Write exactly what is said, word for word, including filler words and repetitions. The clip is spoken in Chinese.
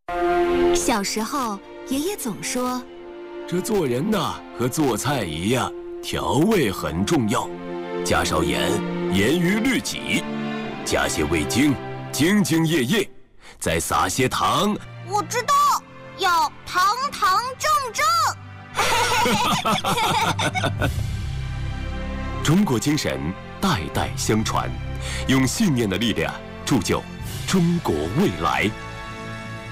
小时候，爷爷总说， 这做人呐，和做菜一样，调味很重要。加少盐，严于律己；加些味精，兢兢业业；再撒些糖。 我知道，要堂堂正正。 中国精神代代相传，用信念的力量铸就中国未来。